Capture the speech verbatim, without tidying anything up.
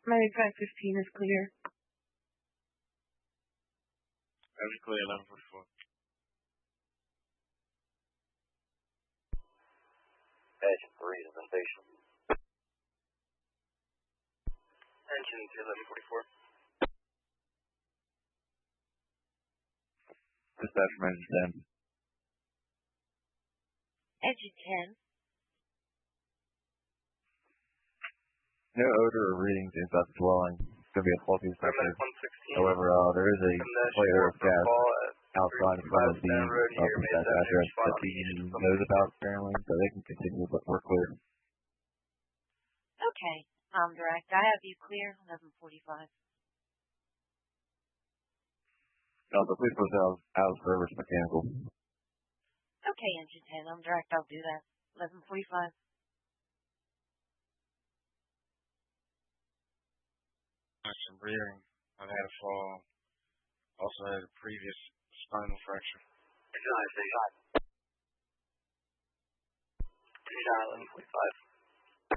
ninety-five fifteen is clear. That's clear, eleven forty-four. Edge three to the station. Engine to eleven forty-four. Dispatch from engine ten. Engine ten. No odor or readings inside the dwelling. It's going to be a faulty inspection. However, uh, there is a slight odor of gas outside in front of the uh, dispatch address that the union knows about, apparently, so they can continue, but we're clear. Okay, um, direct. I have you clear, eleven forty-five. No, the police was out, out of service mechanical. Okay, engine ten, I'm direct. I'll do that. eleven forty-five. Some rearing. I've had a fall. Also had a previous spinal fracture. Engine nine, station. Engine nine, eleven forty-five.